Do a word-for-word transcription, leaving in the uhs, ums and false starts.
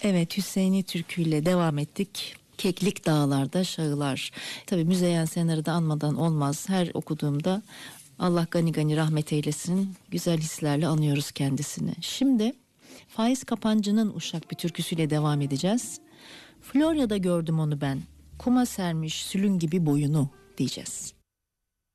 Evet, Hüseyin'i türküyle devam ettik. Keklik dağlarda şahılar. Tabii Müzeyyen Senar'ı da anmadan olmaz. Her okuduğumda Allah gani gani rahmet eylesin, güzel hislerle anıyoruz kendisini. Şimdi Faiz Kapancı'nın Uşak bir türküsüyle devam edeceğiz. Florya'da gördüm onu ben, kuma sermiş sülün gibi boyunu diyeceğiz.